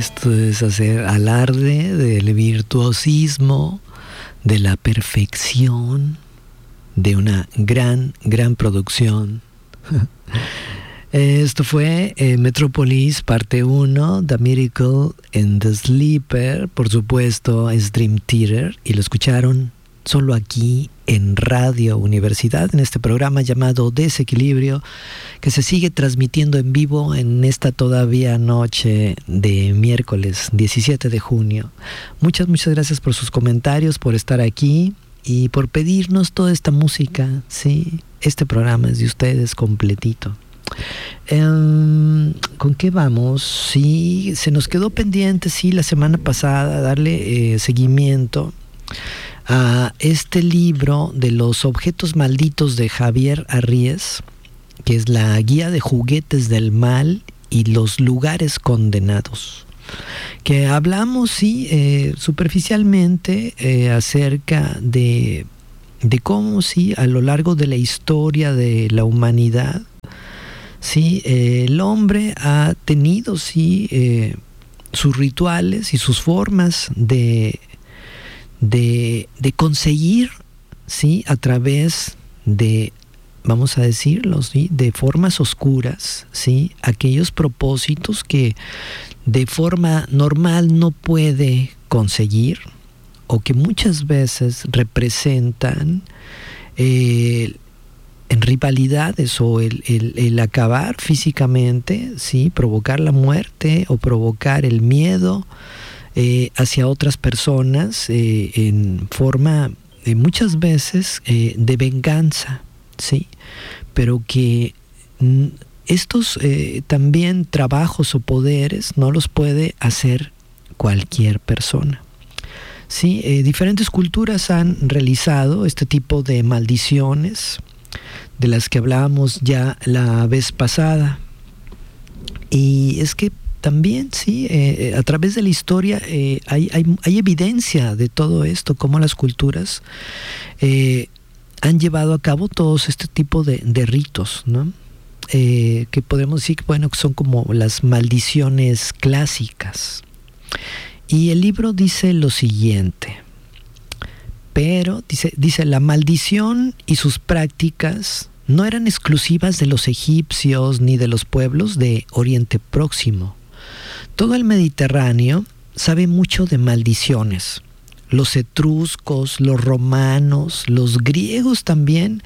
Esto es hacer alarde del virtuosismo, de la perfección, de una gran producción. Esto fue Metropolis parte 1, The Miracle and the Sleeper, por supuesto es Dream Theater, y lo escucharon solo aquí en Radio Universidad, en este programa llamado Desequilibrio, que se sigue transmitiendo en vivo en esta todavía noche de miércoles 17 de junio. Muchas gracias por sus comentarios, por estar aquí y por pedirnos toda esta música. Sí, este programa es de ustedes completito. ¿Con qué vamos? Sí, se nos quedó pendiente, sí, la semana pasada darle seguimiento a este libro de los objetos malditos de Javier Arríez, que es la guía de juguetes del mal y los lugares condenados, que hablamos, sí, superficialmente acerca de cómo, sí, a lo largo de la historia de la humanidad, sí, el hombre ha tenido, sí, sus rituales y sus formas de conseguir, sí, a través de, vamos a decirlo, sí, de formas oscuras, sí, aquellos propósitos que de forma normal no puede conseguir, o que muchas veces representan en rivalidades o el acabar físicamente, sí, provocar la muerte o provocar el miedo hacia otras personas en forma muchas veces de venganza, sí, pero que estos también trabajos o poderes no los puede hacer cualquier persona. Sí, diferentes culturas han realizado este tipo de maldiciones de las que hablábamos ya la vez pasada, y es que también, sí, a través de la historia hay evidencia de todo esto, cómo las culturas han llevado a cabo todos este tipo de ritos, ¿no? Que podemos decir, bueno, que son como las maldiciones clásicas. Y el libro dice lo siguiente, pero dice la maldición y sus prácticas no eran exclusivas de los egipcios ni de los pueblos de Oriente Próximo. Todo el Mediterráneo sabe mucho de maldiciones. Los etruscos, los romanos, los griegos también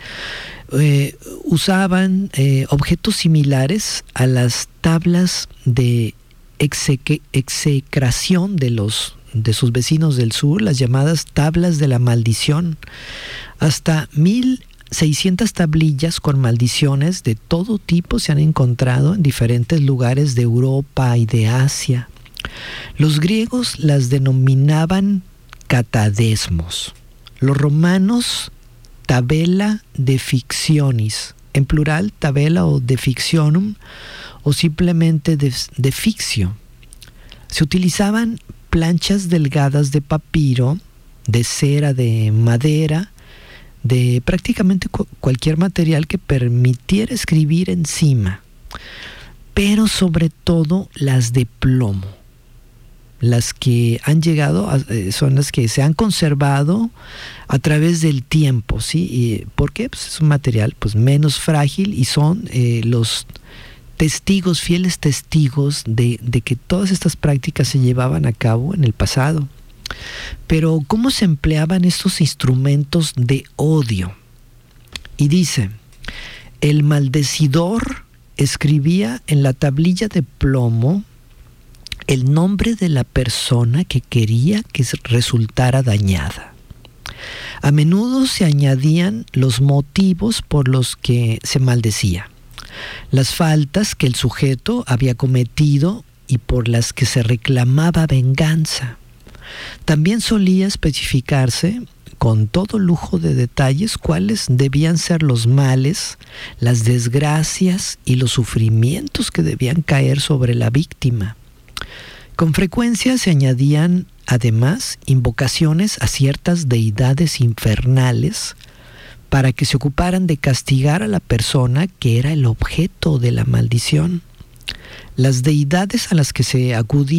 usaban objetos similares a las tablas de execración de sus vecinos del sur, las llamadas tablas de la maldición. Hasta 1600 tablillas con maldiciones de todo tipo se han encontrado en diferentes lugares de Europa y de Asia. Los griegos las denominaban catadesmos. Los romanos tabella de fictionis, en plural tabella o de fictionum, o simplemente de fictio. Se utilizaban planchas delgadas de papiro, de cera, de madera, de prácticamente cualquier material que permitiera escribir encima, pero sobre todo las de plomo. Las que han llegado son las que se han conservado a través del tiempo, ¿sí? ¿Y por qué? Pues es un material pues menos frágil y son los testigos, fieles testigos de que todas estas prácticas se llevaban a cabo en el pasado. Pero ¿cómo se empleaban estos instrumentos de odio? Y dice, el maldecidor escribía en la tablilla de plomo el nombre de la persona que quería que resultara dañada. A menudo se añadían los motivos por los que se maldecía, las faltas que el sujeto había cometido y por las que se reclamaba venganza. También solía especificarse con todo lujo de detalles cuáles debían ser los males, las desgracias y los sufrimientos que debían caer sobre la víctima. Con frecuencia se añadían además invocaciones a ciertas deidades infernales para que se ocuparan de castigar a la persona que era el objeto de la maldición. Las deidades a las que se acudía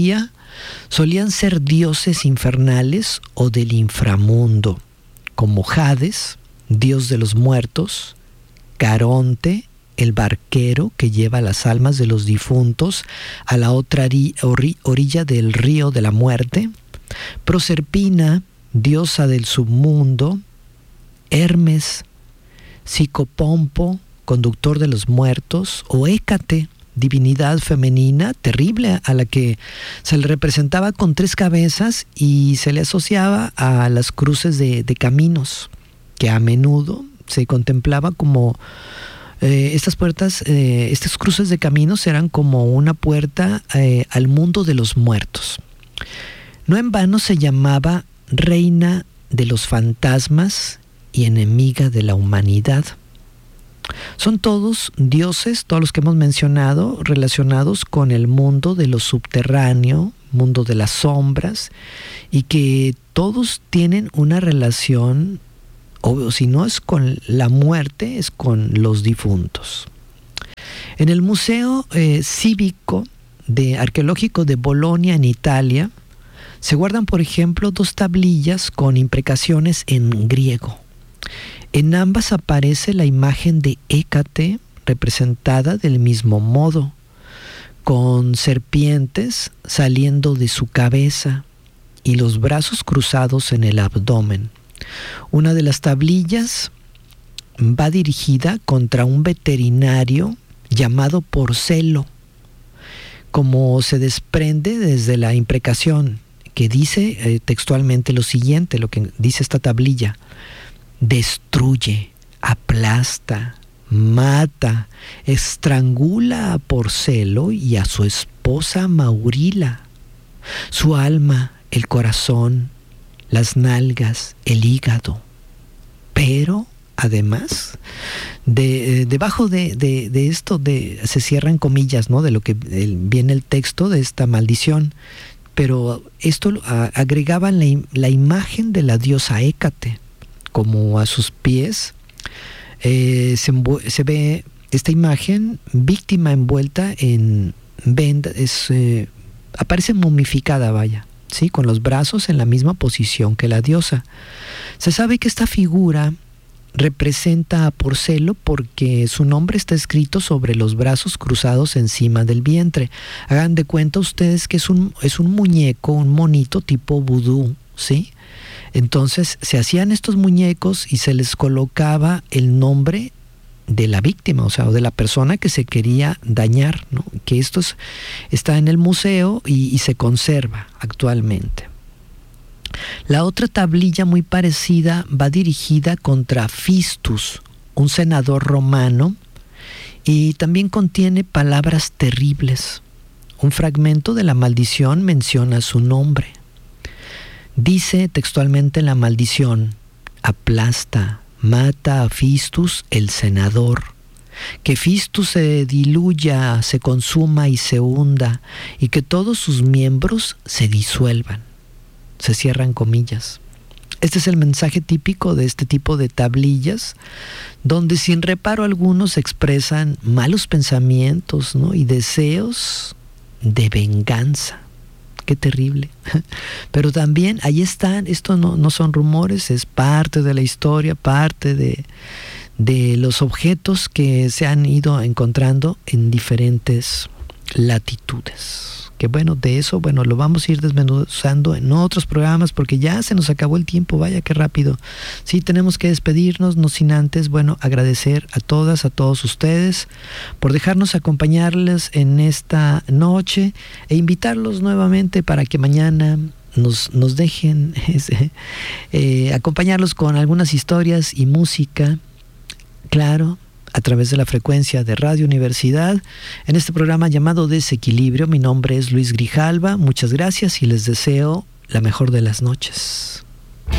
solían ser dioses infernales o del inframundo, como Hades, dios de los muertos, Caronte, el barquero que lleva las almas de los difuntos a la otra orilla del río de la muerte, Proserpina, diosa del submundo, Hermes, Psicopompo, conductor de los muertos, o Hécate, divinidad femenina terrible a la que se le representaba con 3 cabezas y se le asociaba a las cruces de caminos, que a menudo se contemplaba como estas puertas, estas cruces de caminos eran como una puerta al mundo de los muertos. No en vano se llamaba reina de los fantasmas y enemiga de la humanidad. Son todos dioses, todos los que hemos mencionado, relacionados con el mundo de lo subterráneo, mundo de las sombras, y que todos tienen una relación, o si no es con la muerte, es con los difuntos. En el Museo Cívico Arqueológico de Bolonia, en Italia, se guardan, por ejemplo, 2 tablillas con imprecaciones en griego. En ambas aparece la imagen de Hécate, representada del mismo modo, con serpientes saliendo de su cabeza y los brazos cruzados en el abdomen. Una de las tablillas va dirigida contra un veterinario llamado Porcelo, como se desprende desde la imprecación, que dice textualmente lo siguiente, lo que dice esta tablilla: destruye, aplasta, mata, estrangula a Porcelo y a su esposa Maurila, su alma, el corazón, las nalgas, el hígado. Pero además, debajo de esto se cierran comillas, ¿no?, de lo que viene el texto de esta maldición. Pero esto agregaba la imagen de la diosa Hécate, como a sus pies se ve esta imagen, víctima envuelta en venda, aparece momificada, vaya, ¿sí?, con los brazos en la misma posición que la diosa. Se sabe que esta figura representa a Porcelo porque su nombre está escrito sobre los brazos cruzados encima del vientre. Hagan de cuenta ustedes que es un muñeco, un monito tipo vudú, ¿sí? Entonces se hacían estos muñecos y se les colocaba el nombre de la víctima, o sea, o de la persona que se quería dañar, ¿no? Que esto está en el museo y se conserva actualmente. La otra tablilla muy parecida va dirigida contra Fistus, un senador romano, y también contiene palabras terribles. Un fragmento de la maldición menciona su nombre. Dice textualmente la maldición: aplasta, mata a Fistus el senador, que Fistus se diluya, se consuma y se hunda, y que todos sus miembros se disuelvan. Se cierran comillas. Este es el mensaje típico de este tipo de tablillas, donde sin reparo alguno se expresan malos pensamientos, ¿no?, y deseos de venganza. Qué terrible. Pero también ahí están, esto no son rumores, es parte de la historia, parte de los objetos que se han ido encontrando en diferentes latitudes. Que bueno, de eso, bueno, lo vamos a ir desmenuzando en otros programas porque ya se nos acabó el tiempo, vaya qué rápido. Sí, tenemos que despedirnos, no sin antes, bueno, agradecer a todas, a todos ustedes por dejarnos acompañarles en esta noche e invitarlos nuevamente para que mañana nos dejen acompañarlos con algunas historias y música, claro, a través de la frecuencia de Radio Universidad, en este programa llamado Desequilibrio. Mi nombre es Luis Grijalva, muchas gracias y les deseo la mejor de las noches.